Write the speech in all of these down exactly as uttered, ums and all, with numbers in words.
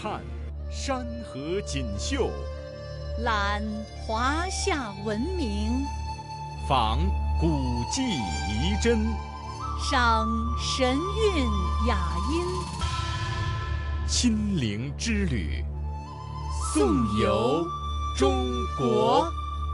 看山河锦绣， 览华夏文明， 访古迹遗珍， 赏神韵雅音。 亲临之旅，颂游中国。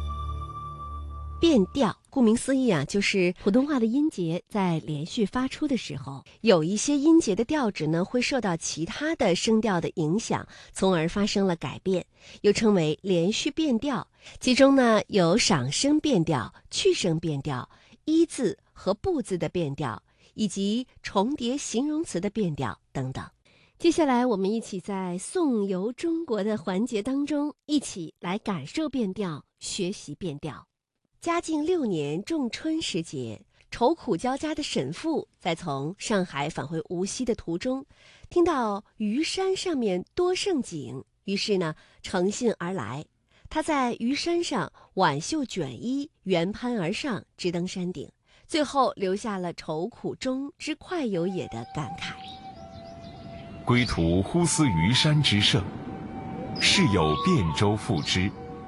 变调，顾名思义啊，就是普通话的音节在连续发出的时候，有一些音节的调值呢会受到其他的声调的影响，从而发生了改变，又称为连续变调。其中呢有赏声变调、去声变调、一字和不字的变调，以及重叠形容词的变调等等。接下来我们一起在颂游中国的环节当中，一起来感受变调，学习变调。嘉靖六年仲春时节，愁苦交加的沈复在从上海返回无锡的途中，听到虞山上面多胜景，于是呢乘兴而来。他在虞山上挽袖卷衣，原攀而上，直登山顶，最后留下了愁苦中之快有也的感慨。 归途忽思虞山之胜，事有汴州赋之。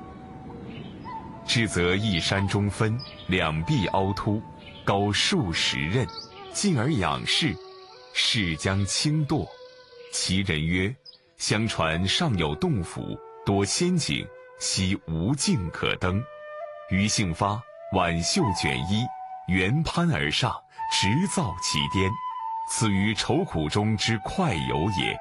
至则一山中分，两壁凹凸，高数十仞，进而仰视，势将倾堕。其人曰：相传上有洞府，多仙景，悉无径可登。于兴发，挽袖卷衣，原攀而上，直造其巅。此於愁苦中之快有也。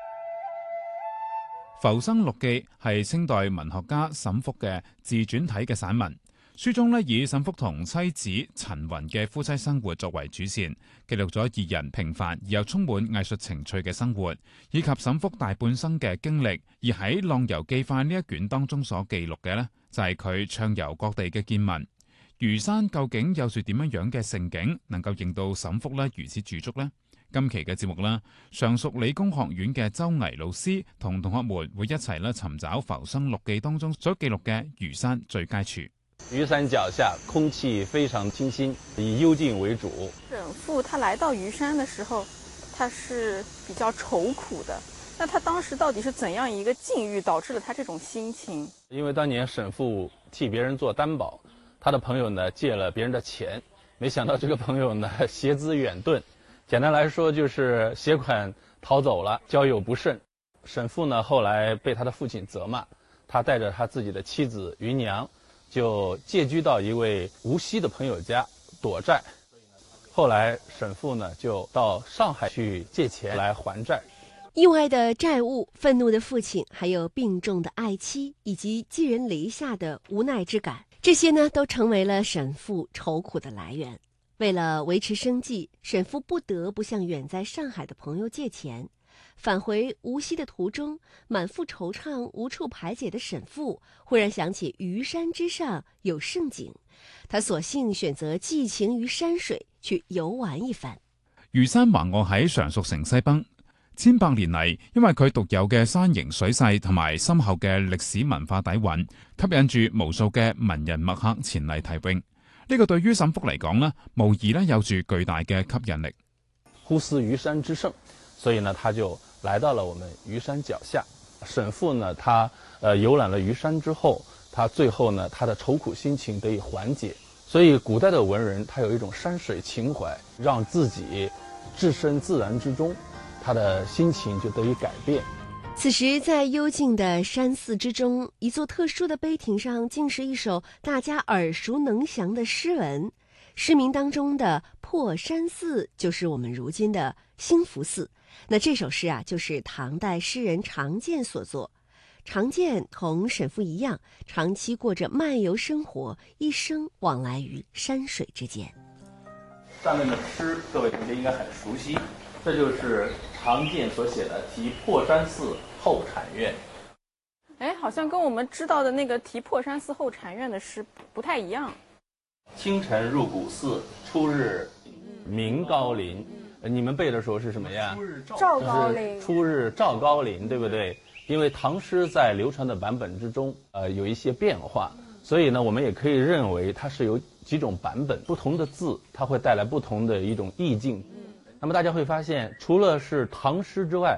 《浮生六記》係清代文學家沈復嘅自傳體嘅散文，書中咧以沈復同妻子陳雲嘅夫妻生活作為主線，記錄咗二人平凡而又充滿藝術情趣嘅生活，以及沈復大半生嘅經歷。而喺《浪遊記快》呢一卷當中所記錄嘅呢，就係佢暢遊各地嘅見聞。虞山究竟有住點樣樣嘅盛景，能夠令到沈復咧如此駐足呢？今期嘅節目啦，常熟理工學院嘅周巍老師同同學們會一齊咧尋找《浮生六記》當中所記錄嘅虞山最佳處。 虞山腳下空氣非常清新，以幽靜為主。 沈復他來到虞山的時候，他是比較愁苦的。那他當時到底是怎樣一個境遇導致了他這種心情？ 因為當年沈復替別人做擔保，他的朋友呢借了別人的錢，沒想到這個朋友呢攜資遠遁。簡單來說就是攜款逃走了，交友不慎。沈復呢後來被他的父親責罵，他帶着他自己的妻子芸娘就借居到一位無錫的朋友家躲債。後來沈復呢就到上海去借錢來還債。 意外的債務、憤怒的父親，還有病重的愛妻，以及寄人籬下的無奈之感，這些呢都成為了沈復愁苦的來源。為了維持生計，沈復不得不向遠在上海的朋友借錢。返回無錫的途中，滿腹惆悵無處排解的沈復忽然想起虞山之上有勝景，他索性選擇寄情於山水，去遊玩一番。 虞山橫臥喺常熟城西北，千百年嚟，因為佢獨有嘅山形水勢同埋深厚嘅歷史文化底蘊，吸引住無數嘅文人墨客前嚟題詠。呢個對於沈復嚟講呢，無疑呢有住巨大嘅吸引力。 忽思虞山之勝，所以呢，他就來到了我們虞山腳下。沈復呢，他呃遊覽了虞山之後，他最後呢，他的愁苦心情得以緩解。所以古代的文人，他有一種山水情懷，讓自己置身自然之中，他的心情就得以改變。 此時在幽靜的山寺之中，一座特殊的碑亭上竟是一首大家耳熟能詳的詩文。詩名當中的破山寺就是我們如今的興福寺。那這首詩啊，就是唐代詩人常建所作。常建同沈復一樣，長期過着漫遊生活，一生往來於山水之間。 上面的詩各位同學應該很熟悉，這就是常建所寫的題破山寺後禪院。 哎，好像跟我們知道的那個題破山寺後禪院的詩不太一樣。 清晨入古寺，初日明高林。你們背的時候是什麼呀？ 趙高林。 初日趙高林，對不對？因為唐詩在流傳的版本之中，呃，有一些變化，所以呢，我們也可以認為它是有幾種版本，不同的字，它會帶來不同的一種意境。那麼大家會發現，除了是唐詩之外，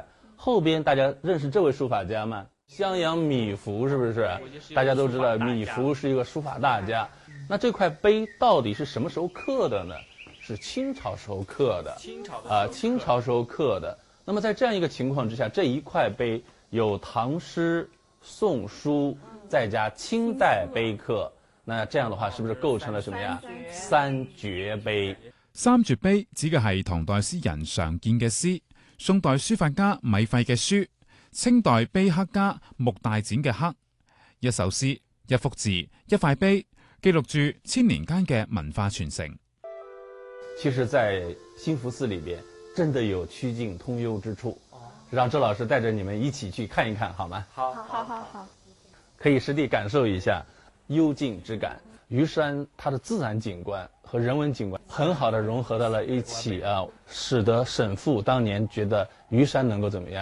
后边大家认识这位书法家吗？襄阳米芾是不是？大家都知道米芾是一个书法大家。那这块碑到底是什么时候刻的呢？是清朝时候刻的。清朝啊、呃，清朝时候刻的。那么在这样一个情况之下，这一块碑有唐诗、宋书，再加清代碑刻，那這樣的話，是不是構成了什麼呀？三絕碑。 三絕碑指嘅係唐代詩人常見嘅詩，宋代書法家米芾嘅書，清代碑刻家穆大展嘅刻。一首詩、一幅字、一塊碑，記錄住千年間嘅文化傳承。 其實，在興福寺裏邊，真的有曲徑通幽之處。讓周老師帶着你們一起去看一看，好嗎？ 好，好，好，好， 可以實地感受一下幽靜之感。虞山它的自然景觀和人文景觀很好的融合到了一起啊，使得沈復當年覺得虞山能夠怎麼樣？